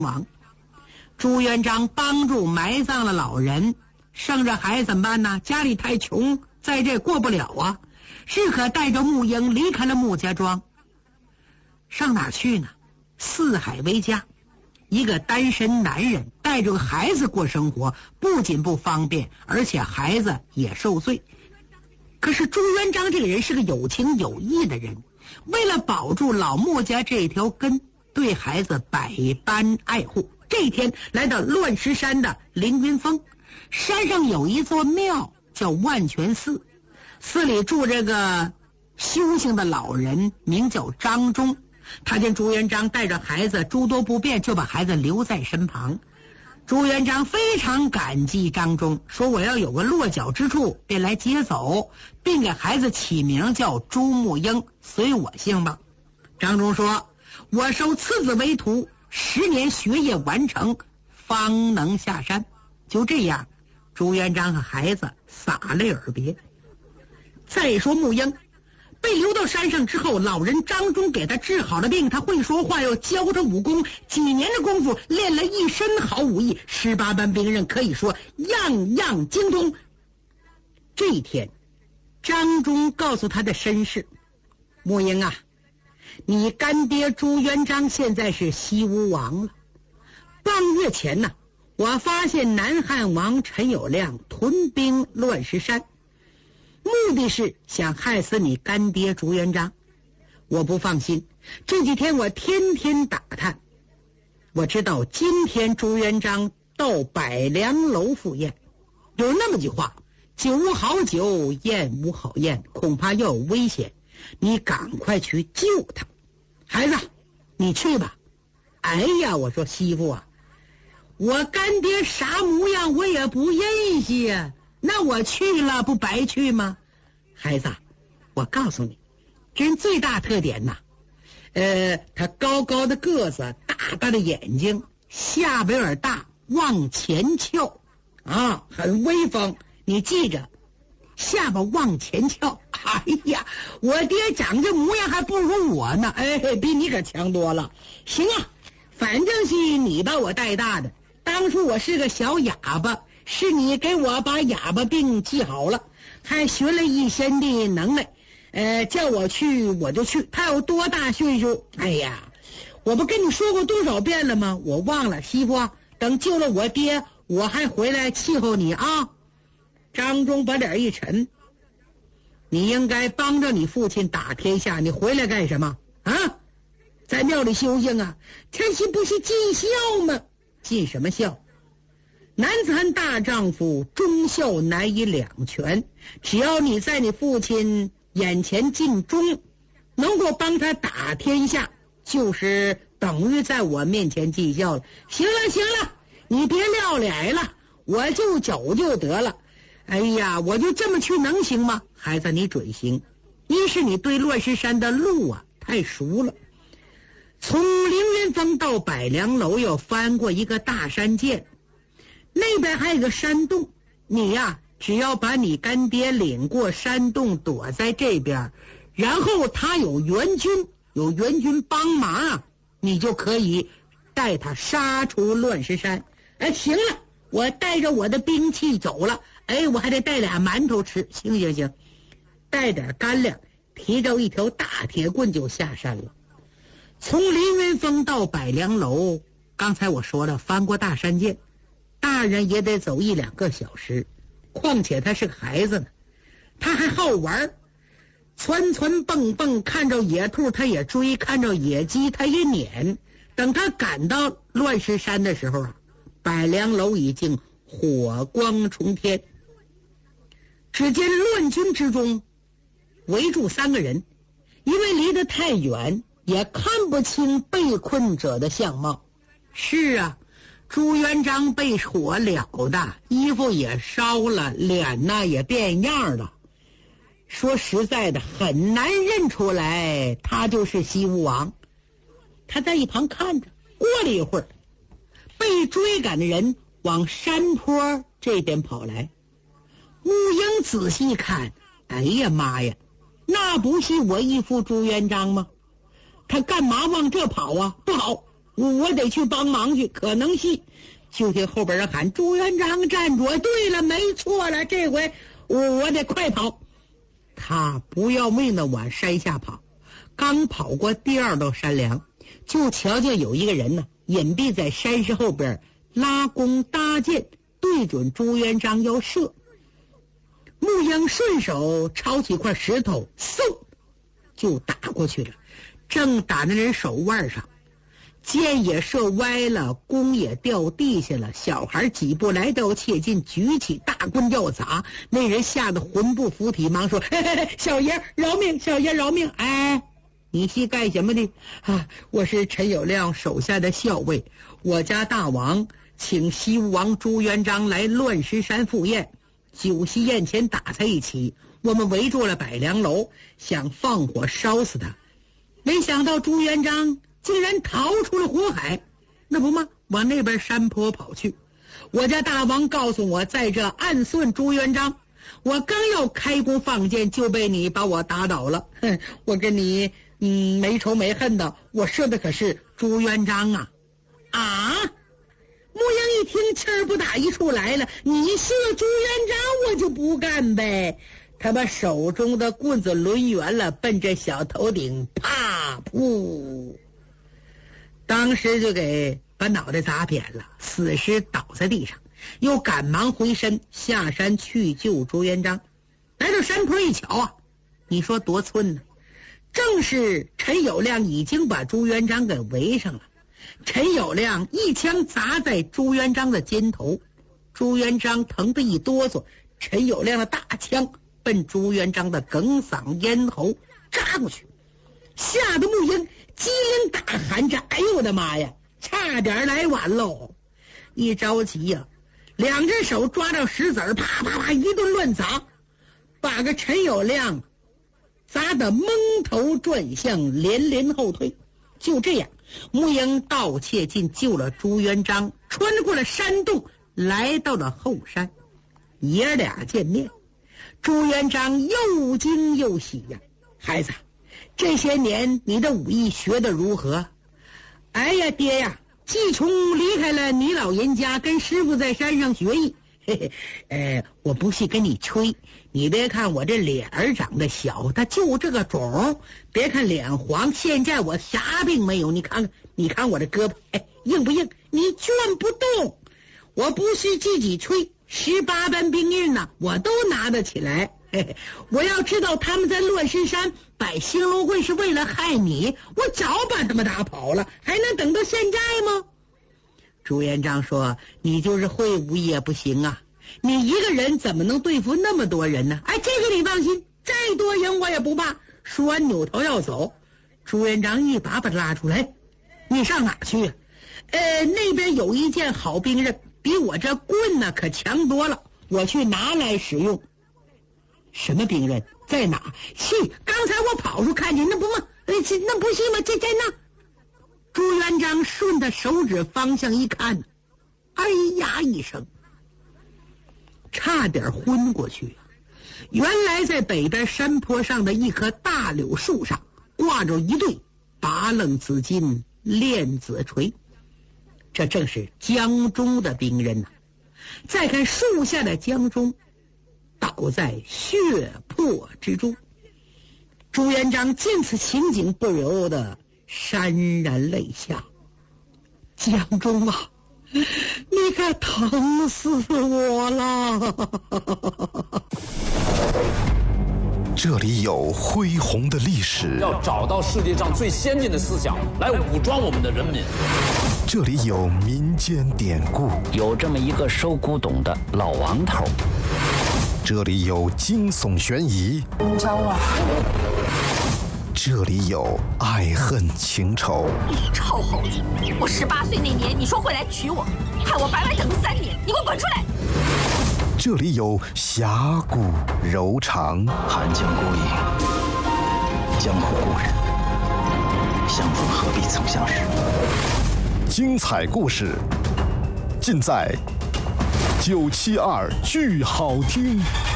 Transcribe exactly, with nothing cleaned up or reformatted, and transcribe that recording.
亡。朱元璋帮助埋葬了老人，剩着孩子怎么办呢？家里太穷，在这过不了啊，是可带着穆英离开了穆家庄。上哪去呢？四海为家，一个单身男人带着个孩子过生活，不仅不方便，而且孩子也受罪。可是朱元璋这个人是个有情有义的人，为了保住老穆家这条根，对孩子百般爱护。这一天来到乱石山的凌云峰，山上有一座庙叫万全寺，寺里住这个修行的老人，名叫张忠。他见朱元璋带着孩子诸多不便，就把孩子留在身旁。朱元璋非常感激张忠，说我要有个落脚之处便来接走，并给孩子起名叫朱穆英，随我姓吧。张忠说，我收次子为徒，十年学业完成方能下山。就这样，朱元璋和孩子洒泪而别。再说穆英被留到山上之后，老人张忠给他治好了病，他会说话，又教他武功，几年的功夫练了一身好武艺，十八般兵刃可以说样样精通。这一天，张忠告诉他的身世，穆英啊，你干爹朱元璋现在是西吴王了。半月前呢，我发现南汉王陈友谅屯兵乱石山，目的是想害死你干爹朱元璋。我不放心，这几天我天天打探，我知道今天朱元璋到百梁楼赴宴，有那么句话，酒无好酒，宴无好宴，恐怕要有危险，你赶快去救他。孩子，你去吧。哎呀，我说媳妇啊，我干爹啥模样我也不认识呀，那我去了不白去吗？孩子，我告诉你，这人最大特点呐，呃，他高高的个子，大大的眼睛，下巴有点大，往前翘啊，很威风。你记着，下巴往前翘。哎呀，我爹长这模样还不如我呢，哎，比你可强多了。行啊，反正是你把我带大的，当初我是个小哑巴，是你给我把哑巴病治好了，还学了一身的能耐，呃，叫我去我就去。他有多大岁数？哎呀，我不跟你说过多少遍了吗？我忘了，媳妇啊，等救了我爹，我还回来伺候你啊。张忠把脸一沉，你应该帮着你父亲打天下，你回来干什么啊？在庙里修行啊？这是不是尽孝吗？尽什么孝？男子汉大丈夫，忠孝难以两全。只要你在你父亲眼前尽忠，能够帮他打天下，就是等于在我面前尽孝了。行了行了，你别撂脸了，我就走就得了。哎呀，我就这么去能行吗？孩子，你准行。一是你对乱石山的路啊太熟了，从凌云峰到百梁楼要翻过一个大山涧，那边还有个山洞，你呀、啊、只要把你干爹领过山洞，躲在这边，然后他有援军，有援军帮忙，你就可以带他杀出乱石山。哎，行了，我带着我的兵器走了，哎，我还得带俩馒头吃，行行行，带点干粮，提着一条大铁棍就下山了。从凌云峰到百梁楼，刚才我说了，翻过大山涧，大人也得走一两个小时，况且他是个孩子呢，他还好玩，窜窜蹦蹦，看着野兔他也追，看着野鸡他也撵。等他赶到乱石山的时候啊，百梁楼已经火光冲天。只见乱军之中围住三个人，因为离得太远，也看不清被困者的相貌。是啊，朱元璋被火燎的，衣服也烧了，脸呢也变样了。说实在的，很难认出来他就是西吴王。他在一旁看着，过了一会儿，被追赶的人往山坡这边跑来。穆英仔细看，哎呀妈呀，那不是我义父朱元璋吗？他干嘛往这跑啊？不好， 我得去帮忙去，可能是。就听后边人喊：“朱元璋站住！”对了，没错了，这回我我得快跑。他不要命的往山下跑，刚跑过第二道山梁，就瞧见有一个人呢，隐蔽在山石后边，拉弓搭箭，对准朱元璋要射。穆英顺手抄起块石头，嗖就打过去了，正打在人手腕上，箭也射歪了，弓也掉地下了。小孩几步来到切近，举起大棍要砸，那人吓得魂不附体，忙说：“嘿嘿嘿，小爷饶命，小爷饶命！”哎，你是干什么的？啊，我是陈友谅手下的校尉，我家大王请西吴王朱元璋来乱石山赴宴，酒席宴前打在一起，我们围住了百梁楼，想放火烧死他，没想到朱元璋竟然逃出了火海，那不嘛，往那边山坡跑去。我家大王告诉我，在这暗算朱元璋，我刚要开弓放箭，就被你把我打倒了。哼，我跟你嗯没仇没恨的，我射的可是朱元璋啊！啊！穆英一听气儿不打一处来了，你射朱元璋，我就不干呗。他把手中的棍子抡圆了，奔着小头顶，啪噗，当时就给把脑袋砸扁了，死尸倒在地上，又赶忙回身下山去救朱元璋。来到山坡一瞧啊，你说多寸呢？正是陈友谅已经把朱元璋给围上了。陈友谅一枪砸在朱元璋的肩头，朱元璋疼得一哆嗦，陈友谅的大枪奔朱元璋的哽嗓咽喉扎过去，吓得穆英机灵大喊着：“哎呦我的妈呀，差点来晚喽！”一着急呀、啊，两只手抓到石子儿，啪啪啪一顿乱砸，把个陈友谅砸得蒙头转向，连连后退。就这样，穆英盗窃进救了朱元璋，穿过了山洞，来到了后山。爷俩见面，朱元璋又惊又喜呀、啊：“孩子，这些年你的武艺学得如何？”“哎呀，爹呀，自从离开了你老人家，跟师傅在山上学艺。嘿嘿，呃，我不是跟你吹，你别看我这脸儿长得小，它就这个肿，别看脸黄，现在我啥病没有。你看看，你看我这胳膊，哎，硬不硬？你转不动。我不是自己吹，十八般兵刃呢，我都拿得起来。嘿嘿，我要知道他们在乱石山摆兴隆会是为了害你，我早把他们打跑了，还能等到现在吗？”朱元璋说：“你就是会武也不行啊，你一个人怎么能对付那么多人呢？”“哎，这个你放心，再多人我也不怕。”说完扭头要走，朱元璋一把把他拉出来：“你上哪去啊？呃，那边有一件好兵刃，比我这棍呢可强多了，我去拿来使用。”“什么兵刃？在哪？”“是刚才我跑出看见，那不嘛，呃，那不是吗？这在那。”朱元璋顺着手指方向一看，哎呀一声，差点昏过去。原来在北边山坡上的一棵大柳树上挂着一对拔楞紫金链子锤，这正是江中的兵刃呐、啊。再看树下的江中，倒在血泊之中。朱元璋见此情景，不由得潸然泪下。“江中啊，你可疼死我了！” 这里有恢宏的历史， 要找到世界上最先进的思想来武装我们的人民。 这里有民间典故， 有这么一个收古董的老王头。 这里有惊悚悬疑， 你找我？ 这里有爱恨情仇。 你臭猴子！我十八岁那年你说会来娶我，害我白白等了三年，你给我滚出来！ 这里有侠骨柔肠。 寒江孤影，江湖故人，相逢何必曾相识。 精彩故事尽在九七二剧好听。